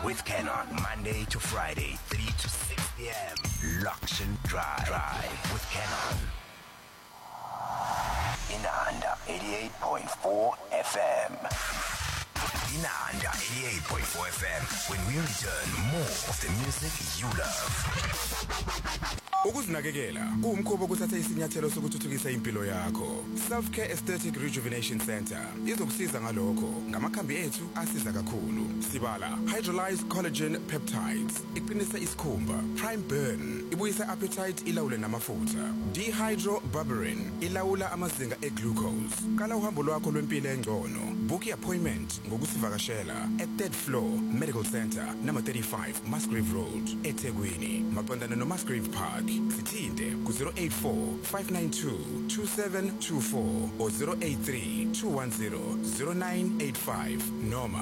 with Canon, Monday to Friday, 3 to 6 p.m. Luxury Drive with Canon. Inanda 88.4 FM. Inanda 88.4 FM. When we return, more of the music you love. Ukuzinakekela kuwumkhuba ukuthatha isinyathelo sokuthuthukisa impilo yakho. Self Care Aesthetic Rejuvenation Center izokusiza ngalokho. Ngamakhambi ethu asiza kakhulu. Sibala Hydrolyzed Collagen Peptides iqinisa isikhumba. Prime Burn ibuyisa appetite ilawule namafutha. Dehydroberberine ilawula amazinga eglucose. Kala uhambo lwakho lwempilo engcono. Book appointment ngokusivakashela at 3rd floor Medical Center number 35 Musgrave Road eThekwini. Maqondana no Musgrave Park. Sithinte ku 084-592-2724 or 083-210-0985 noma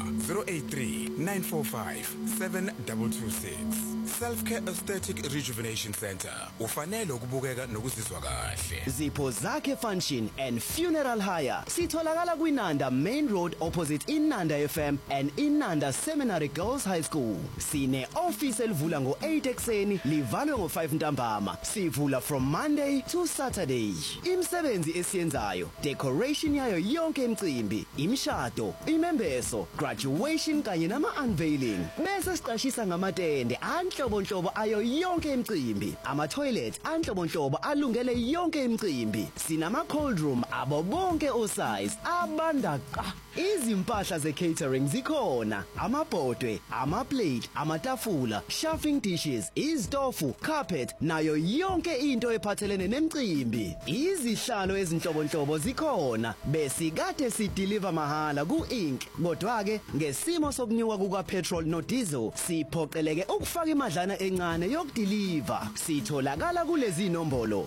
083-945-7226. Self-Care Aesthetic Rejuvenation Center. Ufanele ukubukeka nokuzizwa kahle. Zipho Zakhe Function and Funeral Hire. Sitholakala kwinanda Main Road opposite Inanda FM and Inanda Seminary Girls High School. Sine office elivula ngo-8 ekseni livalwe ngo-5 ntambama. Sivula from Monday to Saturday. Imsebenzi esiyenzayo, decoration yayo yonke imicimbi, imishado, imembeso, graduation kanye nama-unveiling. Bese siqashisa ngamatende anhlobonhlobo ayo yonke imicimbi, ama-toilet anhlobonhlobo alungele yonke imicimbi. Sinama-cold room abo bonke osize, abanda qa. Izimpahla ze-catering zikhona, amabhodwe, ama-plate, amatafula, chafing dishes, izitofu, carpet, nayo yonke into ephathelene nemicimbi. Izihlalo ezinhlobonhlobo zikhona, besikade sideliver mahala ku-Inc. Kodwa-ke, ngesimo sokunyuka kuka-petrol no-diesel, siphoqeleke ukufaka imadlana encane yokudeliver. Sitholakala kulezi nombolo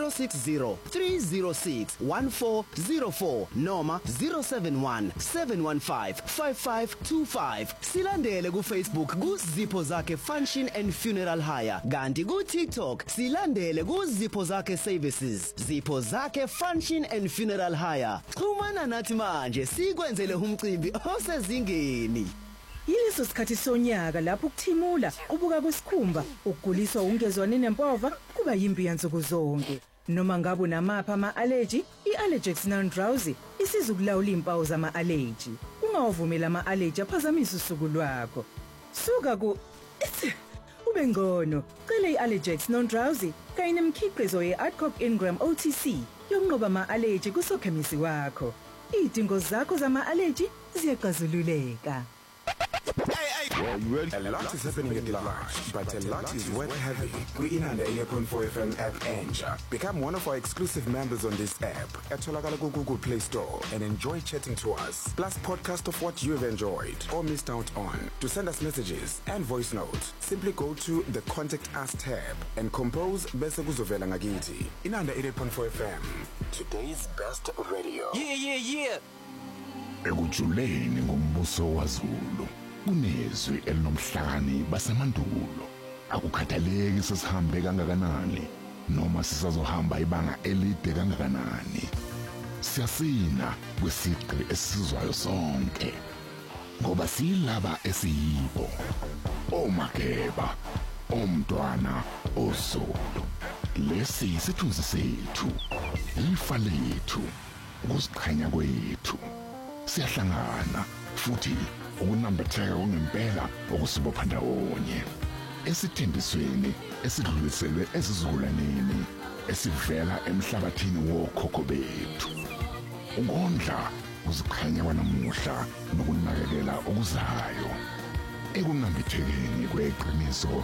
060-306-1404 noma 071-715-5525. Silandele ku-Facebook ku-Zipho Zakhe Function and Funeral Hire. Kanti ku-TikTok silandele ku-Zipho Zakhe Services. Zipho Zakhe Function and Funeral Hire. Xhumana nathi manje sikwenzele umcimbi osezingeni. Yileso sikhathi sonyaka lapho ukuthimula, ubuka kwesikhumba, ukuguliswa ungezwani nempova kuba yimpi yansuku zonke. Noma ngabe unamapha ama-allergy, i-Allergex Non-Drowsy isiza ukulawula impawu zama-allergy. Ungawuvumela ama-allergy aphazamisa usuku lwakho. Suka ku ube ngcono. Cela i-Allergex Non-Drowsy kanye nemikhiqizo ye-Adcock Ingram OTC yokunqoba ama-allergy kusokhemisi wakho. Izidingo zakho zama-allergy ziyaxazululeka. A lot is happening at large, but a lot is worth having. We Inanda 88.4 FM app Enja. Become one of our exclusive members on this app at Tolakala Google Play Store and enjoy chatting to us. Plus podcast of what you have enjoyed or missed out on. To send us messages and voice notes, simply go to the Contact Us tab and compose Bese Kuzovela Ngakiti. Inanda 88.4 FM. Today's best radio. Yeah. Ekujuleni ngombuso waZulu. Kunezwi elinomhlakani basemandulo. Akukhathaleki sesihambe kangakanani noma sisazohamba ibanga elide kangakanani. Siyasina kwisigqi esizwayo sonke. Ngoba silaba esiyibo. Omakeba, omntwana, oZulu. Lesi isithunzi sethu. Ifa lethu. Ukuziqhenya kwethu. Siyahlangana futhi ukunambitheka ongempela okusibopha ndawonye esithembisweni esidluliselwe ezizukulwaneni esivela emhlabathini wokhokho bethu. Ungondla uziqhenya kwanamuhla nokunakekela okuzayo ekunambithekeni kweqiniso